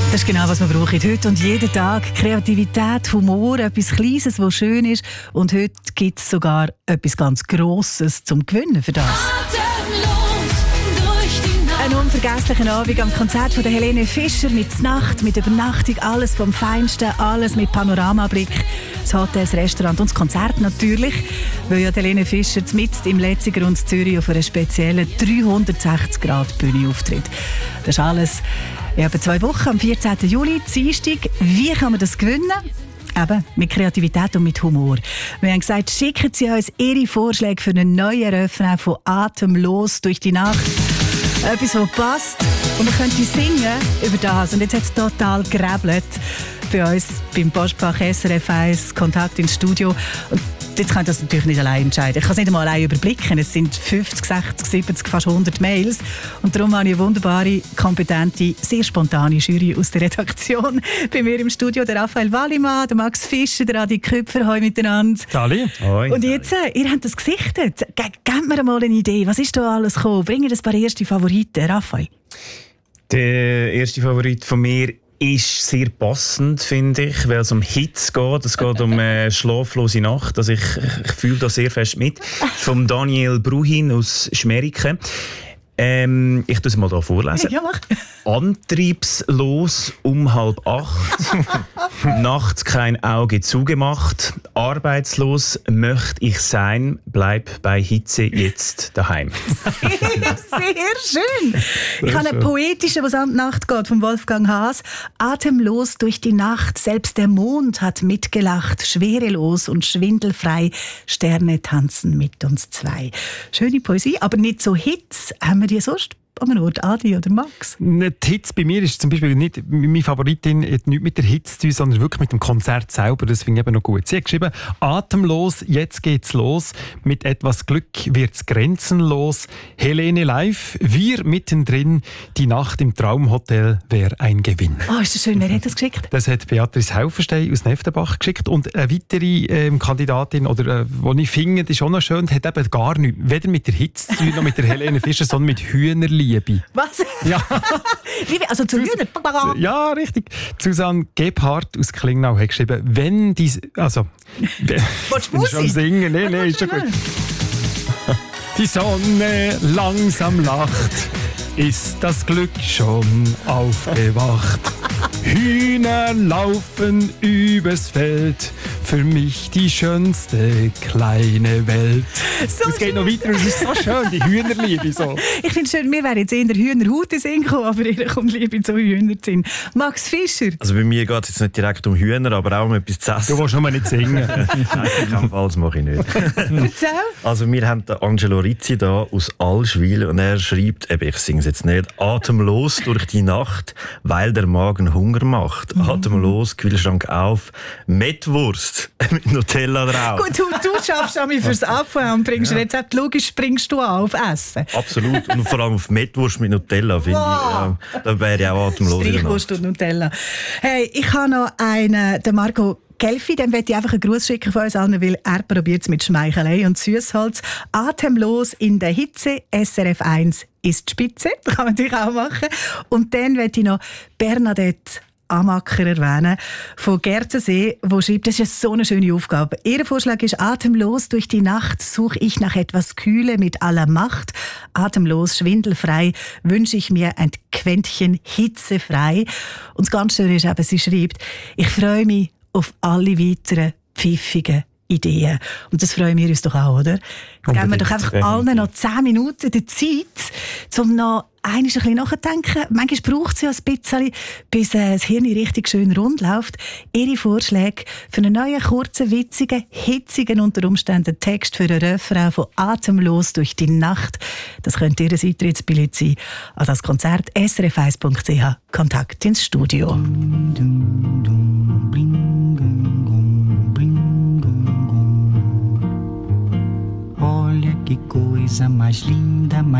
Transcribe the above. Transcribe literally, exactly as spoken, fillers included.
Das ist genau, was wir brauchen heute und jeden Tag. Kreativität, Humor, etwas Kleines, was schön ist. Und heute gibt es sogar etwas ganz Grosses zum Gewinnen für das. Ein unvergesslicher Abend am Konzert von der Helene Fischer mit Nacht, mit Übernachtung, alles vom Feinsten, alles mit Panoramablick. Das Hotel, das Restaurant und das Konzert natürlich, weil ja Helene Fischer mitten im Letziger und Zürich auf einer speziellen dreihundertsechzig Grad Bühne auftritt. Das ist alles in etwa zwei Wochen, am vierzehnten Juli, Dienstag. Wie kann man das gewinnen? Eben, mit Kreativität und mit Humor. Wir haben gesagt, schicken Sie uns Ihre Vorschläge für einen neuen Refrain von Atemlos durch die Nacht. Etwas, das passt. Und man könnte singen über das. Und jetzt hat es total gerebelt bei uns beim Postfach S R F eins, Kontakt ins Studio. Und jetzt kann ich das natürlich nicht allein entscheiden. Ich kann es nicht einmal allein überblicken. Es sind fünfzig, sechzig, siebzig, fast hundert Mails. Und darum habe ich eine wunderbare, kompetente, sehr spontane Jury aus der Redaktion. Bei mir im Studio der Raphael Wallimann, der Max Fischer, der Adi Küpfer. Hallo miteinander. Hallo. Hoi. Und jetzt, äh, ihr habt das gesichtet. Ge- Gebt mir mal eine Idee. Was ist da alles gekommen? Bringen ein paar erste Favoriten. Raphael? Der erste Favorit von mir ist sehr passend, finde ich, weil es um Hits geht. Es geht um eine schlaflose Nacht. Also ich, ich fühle da sehr fest mit. Vom Daniel Bruhin aus Schmeriken. Ähm, ich tue es mal hier vorlesen. Ja, mach. Antriebslos um halb acht. Nachts kein Auge zugemacht. Arbeitslos möchte ich sein. Bleib bei Hitze jetzt daheim. Sehr, sehr schön. Ich habe einen poetischen, was an die Nacht geht, von Wolfgang Haas. Atemlos durch die Nacht, selbst der Mond hat mitgelacht. Schwerelos und schwindelfrei, Sterne tanzen mit uns zwei. Schöne Poesie, aber nicht so Hits. Haben wir die sonst an einem Ort, Adi oder Max? Die Hits bei mir ist zum Beispiel nicht, meine Favoritin hat nichts mit der Hits zu tun, sondern wirklich mit dem Konzert selber. Das finde ich eben noch gut. Sie hat geschrieben, atemlos, jetzt geht's los. Mit etwas Glück wird's grenzenlos. Helene live, wir mittendrin. Die Nacht im Traumhotel wäre ein Gewinn. Ah, oh, ist das schön. Wer hat das geschickt? Das hat Beatrice Hauferstein aus Neftenbach geschickt. Und eine weitere ähm, Kandidatin, oder äh, die ich finde, die ist auch noch schön, hat eben gar nichts. Weder mit der Hits zu tun, noch mit der Helene Fischer, sondern mit Hühnerliebe. Was? Ja. Liebe, also zu Hühner? Ja, richtig. Susanne Gebhardt aus Klingnau hat geschrieben, wenn diese... Also... Wolltest du schon singen? Nein, nein, ist schon gut. Die Sonne langsam lacht, ist das Glück schon aufgewacht. Hühner laufen übers Feld, für mich die schönste kleine Welt. So es geht noch weiter, es ist so schön, die Hühnerliebe. So. Ich finde es schön, wir wären jetzt eher Hühnerhaut in Sinn gekommen, aber ihr kommt Liebe zu Hühner zu. Max Fischer? Also bei mir geht es jetzt nicht direkt um Hühner, aber auch um etwas zu essen. Du willst schon mal nicht singen. Nein, in keinem Fall, das mache ich nicht. Erzähl. Also wir haben den Angelo Rizzi da aus Allschwil und er schreibt, eben, ich singe es jetzt nicht, atemlos durch die Nacht, weil der Magen Hunger macht. Mhm. Atemlos, Kühlschrank auf, Mettwurst mit Nutella drauf. Gut, du, du schaffst auch fürs Abfall und bringst ja. Rezept. Logisch springst du auch auf Essen. Absolut. Und vor allem auf Mettwurst mit Nutella, finde wow. ich. Ja, da wäre ich auch atemlos. Streichwurst und Nutella. Hey, ich habe noch einen, den Marco Gelfi, dem möchte ich einfach einen Gruß schicken von uns allen, weil er probiert es mit Schmeichelei und Süßholz. Atemlos in der Hitze, S R F eins ist die Spitze. Das kann man natürlich auch machen. Und dann möchte ich noch Bernadette Amacker erwähnen, von Gerzensee, wo schreibt, das ist so eine schöne Aufgabe. Ihr Vorschlag ist, atemlos durch die Nacht suche ich nach etwas Kühle mit aller Macht. Atemlos, schwindelfrei wünsche ich mir ein Quäntchen hitzefrei. Und das ganz Schöne ist eben, sie schreibt, ich freue mich auf alle weiteren pfiffigen Ideen. Und das freuen wir uns doch auch, oder? Jetzt geben wir doch einfach allen noch zehn Minuten die Zeit, um noch einmal ein bisschen nachzudenken. Manchmal braucht es ja ein bisschen, bis äh, das Hirn richtig schön rund läuft. Ihre Vorschläge für einen neuen, kurzen, witzigen, hitzigen, unter Umständen Text für einen Refrain von Atemlos durch die Nacht. Das könnte Ihr Eintrittsbillett sein an das Konzert s r f eins punkt c h. Kontakt ins Studio. Olha que coisa mais linda, mais